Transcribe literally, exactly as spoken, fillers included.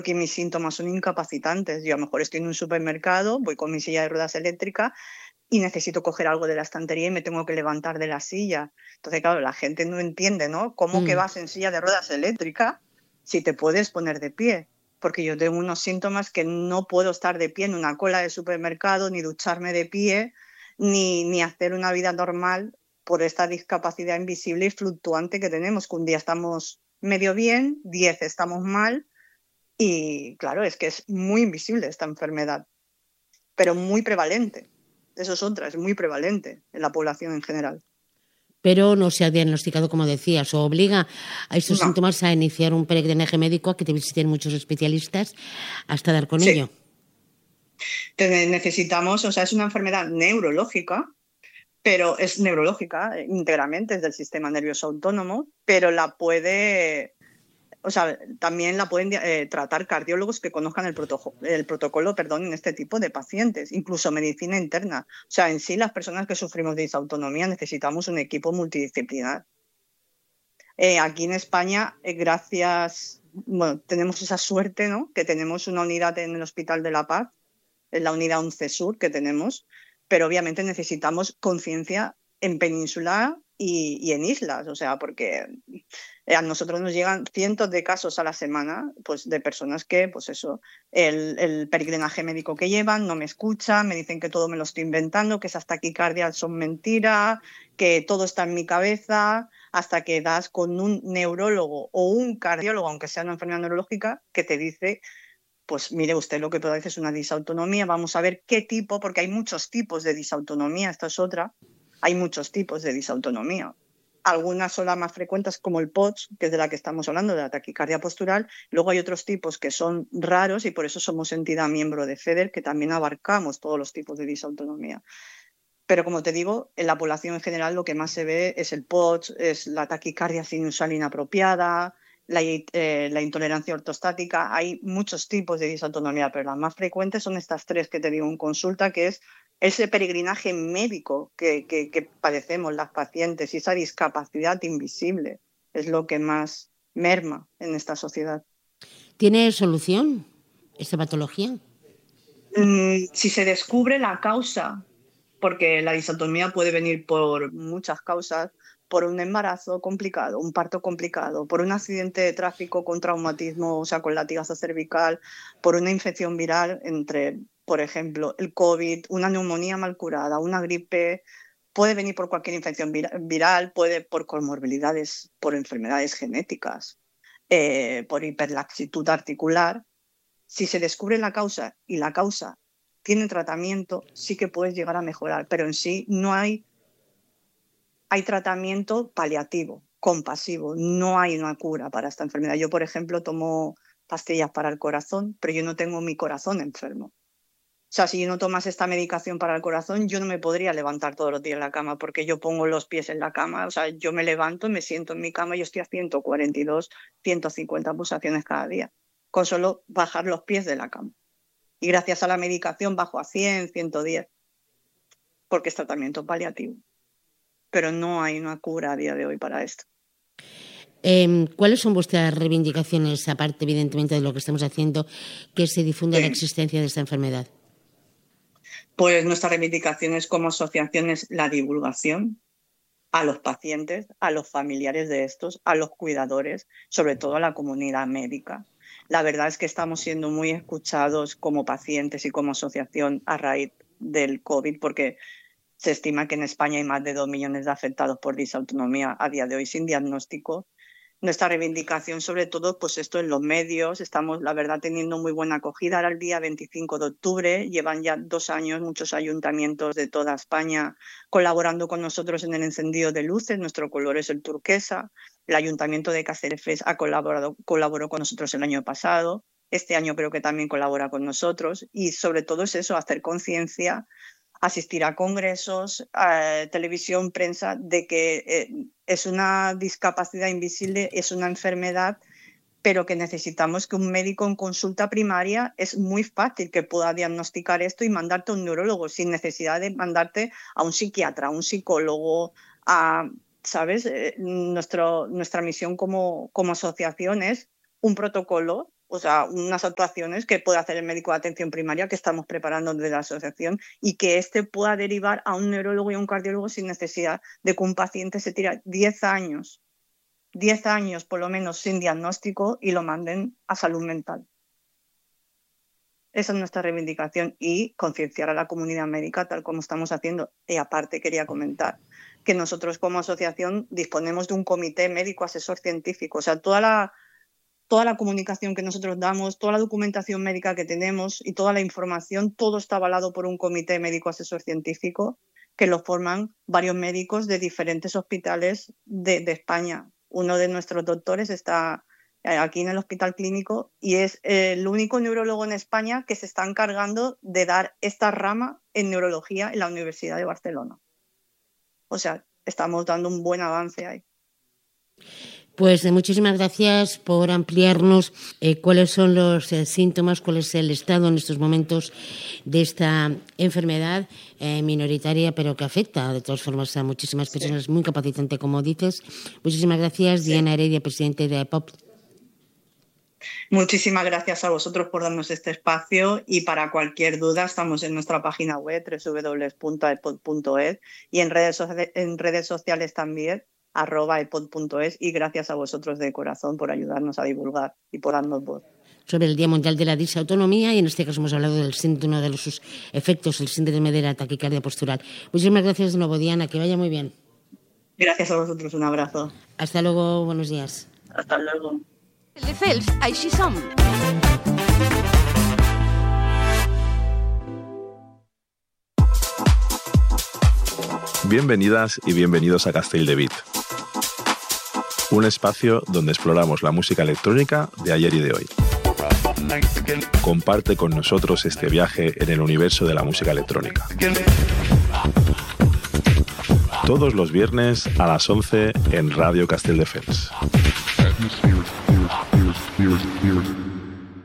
porque mis síntomas son incapacitantes. Yo a lo mejor estoy en un supermercado, voy con mi silla de ruedas eléctrica y necesito coger algo de la estantería y me tengo que levantar de la silla. Entonces, claro, la gente no entiende, ¿no? ¿Cómo que Mm. vas en silla de ruedas eléctrica si te puedes poner de pie? Porque yo tengo unos síntomas que no puedo estar de pie en una cola de supermercado, ni ducharme de pie, ni, ni hacer una vida normal por esta discapacidad invisible y fluctuante que tenemos, que un día estamos medio bien, diez estamos mal, y claro, es que es muy invisible esta enfermedad, pero muy prevalente. Eso es otra, es muy prevalente en la población en general. Pero no se ha diagnosticado, como decías, o obliga a estos No, síntomas a iniciar un peregrinaje médico, a que te visiten muchos especialistas hasta dar con sí. ello. Te- necesitamos, o sea, es una enfermedad neurológica, pero es neurológica eh, íntegramente, es del sistema nervioso autónomo, pero la puede, o sea, también la pueden eh, tratar cardiólogos que conozcan el, protoco- el protocolo, perdón, en este tipo de pacientes, incluso medicina interna. O sea, en sí las personas que sufrimos de disautonomía necesitamos un equipo multidisciplinar. Eh, aquí en España, eh, gracias, bueno, tenemos esa suerte, ¿no? Que tenemos una unidad en el Hospital de la Paz, en la unidad once Sur que tenemos, pero obviamente necesitamos conciencia en península y, y en islas, o sea, porque a nosotros nos llegan cientos de casos a la semana, pues de personas que, pues eso, el, el peregrinaje médico que llevan, no me escuchan, me dicen que todo me lo estoy inventando, que esas taquicardias son mentira, que todo está en mi cabeza, hasta que das con un neurólogo o un cardiólogo, aunque sea una enfermedad neurológica, que te dice, pues mire usted, lo que padece es una disautonomía, vamos a ver qué tipo, porque hay muchos tipos de disautonomía, esta es otra, hay muchos tipos de disautonomía. Algunas son las más frecuentes, como el P O T S, que es de la que estamos hablando, de la taquicardia postural. Luego hay otros tipos que son raros y por eso somos entidad miembro de FEDER, que también abarcamos todos los tipos de disautonomía. Pero como te digo, en la población en general lo que más se ve es el P O T S, es la taquicardia sinusal inapropiada, la, eh, la intolerancia ortostática. Hay muchos tipos de disautonomía, pero las más frecuentes son estas tres que te digo en consulta, que es ese peregrinaje médico que, que, que padecemos las pacientes y esa discapacidad invisible es lo que más merma en esta sociedad. ¿Tiene solución esta patología? Mm, si se descubre la causa, porque la disautonomía puede venir por muchas causas, por un embarazo complicado, un parto complicado, por un accidente de tráfico con traumatismo, o sea, con latigazo cervical, por una infección viral entre, por ejemplo, el COVID, una neumonía mal curada, una gripe, puede venir por cualquier infección viral, puede por comorbilidades, por enfermedades genéticas, eh, por hiperlaxitud articular. Si se descubre la causa y la causa tiene tratamiento, sí que puedes llegar a mejorar, pero en sí no hay, hay tratamiento paliativo, compasivo, no hay una cura para esta enfermedad. Yo, por ejemplo, tomo pastillas para el corazón, pero yo no tengo mi corazón enfermo. O sea, si yo no tomas esta medicación para el corazón, yo no me podría levantar todos los días en la cama porque yo pongo los pies en la cama. O sea, yo me levanto, me siento en mi cama y yo estoy a ciento cuarenta y dos, ciento cincuenta pulsaciones cada día, con solo bajar los pies de la cama. Y gracias a la medicación bajo a cien, ciento diez, porque es tratamiento paliativo. Pero no hay una cura a día de hoy para esto. Eh, ¿Cuáles son vuestras reivindicaciones, aparte evidentemente de lo que estamos haciendo, que se difunda Sí. la existencia de esta enfermedad? Pues nuestras reivindicaciones como asociación es la divulgación a los pacientes, a los familiares de estos, a los cuidadores, sobre todo a la comunidad médica. La verdad es que estamos siendo muy escuchados como pacientes y como asociación a raíz del COVID, porque se estima que en España hay más de dos millones de afectados por disautonomía a día de hoy sin diagnóstico. Nuestra reivindicación, sobre todo, pues esto en los medios, estamos, la verdad, teniendo muy buena acogida. Ahora el día veinticinco de octubre, llevan ya dos años muchos ayuntamientos de toda España colaborando con nosotros en el encendido de luces. Nuestro color es el turquesa. El Ayuntamiento de Cáceres ha colaborado, colaboró con nosotros el año pasado. Este año creo que también colabora con nosotros. Y sobre todo es eso, hacer conciencia, asistir a congresos, a televisión, prensa, de que eh, es una discapacidad invisible, es una enfermedad, pero que necesitamos que un médico en consulta primaria es muy fácil que pueda diagnosticar esto y mandarte a un neurólogo sin necesidad de mandarte a un psiquiatra, a un psicólogo, a, ¿sabes? Eh, nuestro, nuestra misión como, como asociación es un protocolo o sea, unas actuaciones que puede hacer el médico de atención primaria que estamos preparando desde la asociación y que éste pueda derivar a un neurólogo y a un cardiólogo sin necesidad de que un paciente se tire diez años, diez años por lo menos sin diagnóstico y lo manden a salud mental. Esa es nuestra reivindicación y concienciar a la comunidad médica tal como estamos haciendo. Y aparte quería comentar que nosotros como asociación disponemos de un comité médico asesor científico. O sea, toda la, toda la comunicación que nosotros damos, toda la documentación médica que tenemos y toda la información, todo está avalado por un comité médico asesor científico que lo forman varios médicos de diferentes hospitales de, de España. Uno de nuestros doctores está aquí en el Hospital Clínico y es el único neurólogo en España que se está encargando de dar esta rama en neurología en la Universidad de Barcelona. O sea, estamos dando un buen avance ahí. Pues eh, muchísimas gracias por ampliarnos eh, cuáles son los eh, síntomas, cuál es el estado en estos momentos de esta enfermedad eh, minoritaria, pero que afecta de todas formas a muchísimas personas, sí. Muy capacitante, como dices. Muchísimas gracias, sí. Diana Heredia, presidente de A E P O P. Muchísimas gracias a vosotros por darnos este espacio y para cualquier duda estamos en nuestra página web doble u doble u doble u punto a e p o d punto e s y en redes, en redes sociales también arroba epod punto es y gracias a vosotros de corazón por ayudarnos a divulgar y por darnos voz. Sobre el Día Mundial de la Disautonomía y en este caso hemos hablado del síndrome de sus efectos, el síndrome de la taquicardia postural. Muchísimas gracias de nuevo, Diana, que vaya muy bien. Gracias a vosotros, un abrazo. Hasta luego, buenos días. Hasta luego. Telefels, així som. Bienvenidas y bienvenidos a Castelldevit, un espacio donde exploramos la música electrónica de ayer y de hoy. Comparte con nosotros este viaje en el universo de la música electrónica. Todos los viernes a las once en Radio Castelldefels. Here's, here's, here's, here's.